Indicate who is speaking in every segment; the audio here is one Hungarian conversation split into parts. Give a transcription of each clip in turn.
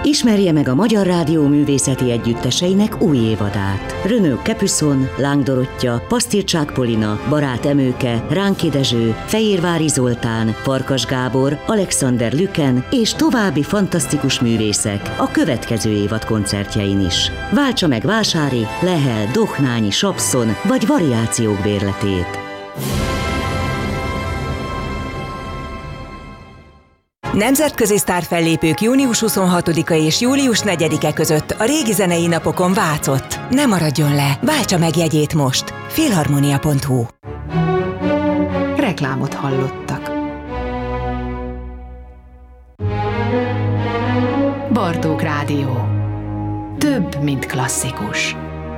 Speaker 1: Ismerje meg a Magyar Rádió művészeti együtteseinek új évadát. Renaud Capuçon, Láng Dorottya, Pasztircsák Polina, Barát Emőke, Ránki Dezső, Fejérvári Zoltán, Farkas Gábor, Alexander Lüken és további fantasztikus művészek a következő évad koncertjein is. Váltsa meg Vásári, Lehel, Dohnányi, Sapszon vagy Variációk bérletét.
Speaker 2: Nemzetközi sztárfellépők június 26-a és július 4-e között a Régi Zenei Napokon Vácott. Ne maradjon le, váltsa meg jegyét most. Filharmonia.hu.
Speaker 3: Reklámot hallottak. Bartók Rádió. Több, mint klasszikus.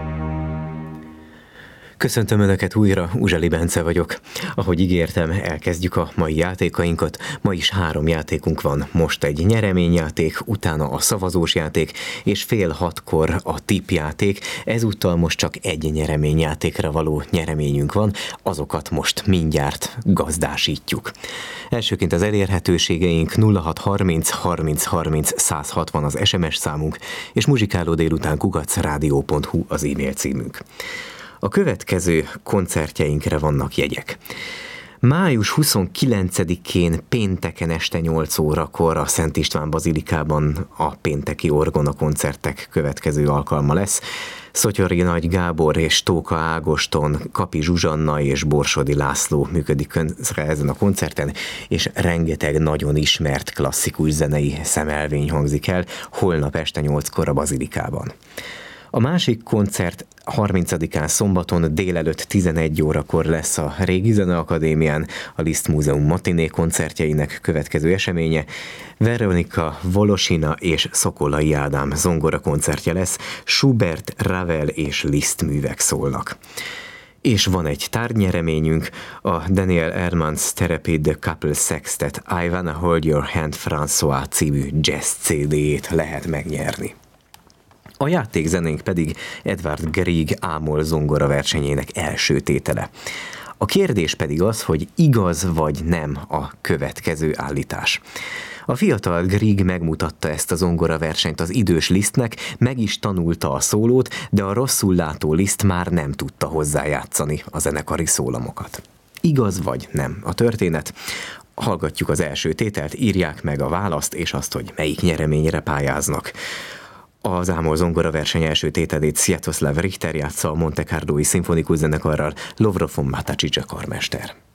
Speaker 4: Köszöntöm Önöket újra, Uzseli Bence vagyok. Ahogy ígértem, elkezdjük a mai játékainkat. Ma is 3 játékunk van. Most egy nyereményjáték, utána a szavazós játék, és 5:30 a tippjáték. Ezúttal most csak egy nyereményjátékra való nyereményünk van, azokat most mindjárt gazdásítjuk. Elsőként az elérhetőségeink 0630 30 30 160 az SMS számunk, és muzsikálódélután@radio.hu az e-mail címünk. A következő koncertjeinkre vannak jegyek. Május 29-én pénteken este 8 órakor a Szent István Bazilikában a pénteki orgona koncertek következő alkalma lesz. Szotyori Nagy Gábor és Tóka Ágoston, Kapi Zsuzsanna és Borsodi László működik ezen a koncerten, és rengeteg nagyon ismert klasszikus zenei szemelvény hangzik el holnap este 8-kor a Bazilikában. A másik koncert 30-án szombaton délelőtt 11 órakor lesz a Régi Zeneakadémián, a Liszt Múzeum matiné koncertjeinek következő eseménye. Veronika Volosina és Szokolai Ádám zongora koncertje lesz, Schubert, Ravel és Liszt művek szólnak. És van egy tárgynyereményünk, a Daniel Ermans Therapy the Couple Sextet I Wanna Hold Your Hand François című jazz CD-jét lehet megnyerni. A játékzenénk pedig Edvard Grieg ámol zongora versenyének első tétele. A kérdés pedig az, hogy igaz vagy nem a következő állítás. A fiatal Grieg megmutatta ezt a zongoraversenyt az idős Lisztnek, meg is tanulta a szólót, de a rosszul látó Liszt már nem tudta hozzájátszani a zenekari szólamokat. Igaz vagy nem a történet? Hallgatjuk az első tételt, írják meg a választ és azt, hogy melyik nyereményre pályáznak. Az ámol zongora verseny első tételét Sviatoslav Richter játsza a Monte Cardói Szimfonikus Zenekarral, Lovro von Matačić karmester.